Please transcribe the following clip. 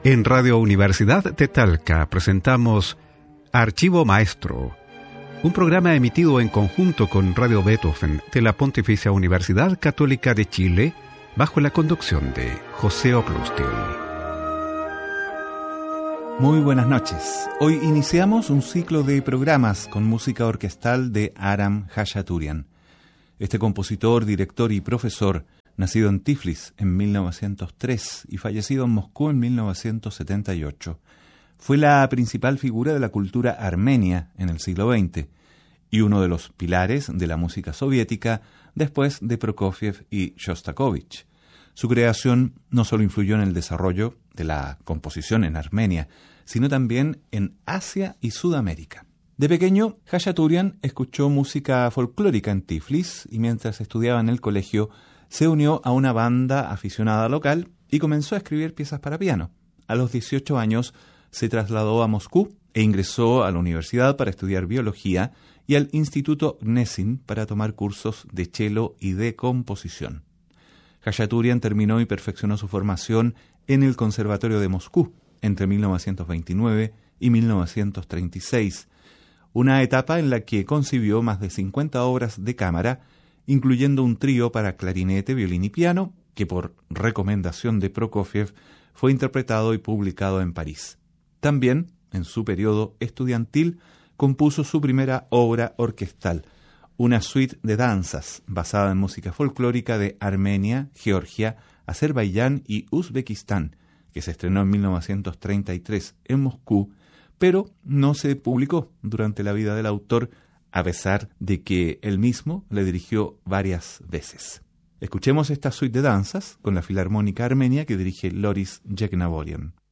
En Radio Universidad de Talca presentamos Archivo Maestro, un programa emitido en conjunto con Radio Beethoven de la Pontificia Universidad Católica de Chile, bajo la conducción de José Oclustil. Muy buenas noches. Hoy iniciamos un ciclo de programas con música orquestal de Aram Khachaturian. Este compositor, director y profesor, nacido en Tiflis en 1903 y fallecido en Moscú en 1978, fue la principal figura de la cultura armenia en el siglo XX y uno de los pilares de la música soviética después de Prokofiev y Shostakovich. Su creación no solo influyó en el desarrollo de la composición en Armenia, sino también en Asia y Sudamérica. De pequeño, Khachaturian escuchó música folclórica en Tiflis y mientras estudiaba en el colegio se unió a una banda aficionada local y comenzó a escribir piezas para piano. A los 18 años se trasladó a Moscú e ingresó a la universidad para estudiar biología y al Instituto Gnesin para tomar cursos de cello y de composición. Khachaturian terminó y perfeccionó su formación en el Conservatorio de Moscú entre 1929 y 1936, una etapa en la que concibió más de 50 obras de cámara, incluyendo un trío para clarinete, violín y piano, que por recomendación de Prokofiev fue interpretado y publicado en París. También, en su periodo estudiantil, compuso su primera obra orquestal, una suite de danzas basada en música folclórica de Armenia, Georgia, Azerbaiyán y Uzbekistán, que se estrenó en 1933 en Moscú, pero no se publicó durante la vida del autor, a pesar de que él mismo le dirigió varias veces. Escuchemos esta suite de danzas con la Filarmónica Armenia que dirige Loris Yeknaborian.